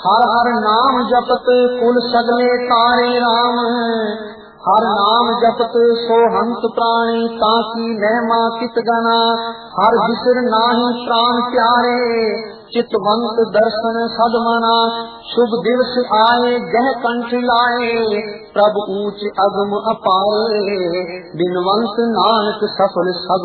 हर हर नाम जपत कुल सगले तारे राम। हर नाम जपत सो हंस प्राणी ताकी महिमा कित गना। हर जिसर नाही प्राण प्यारे चितवंत दर्शन सदमना। शुभ दिवस आए गह कंठ लाए प्रभु ऊंच अगम अपारे। बिनवंत नानक सफल सब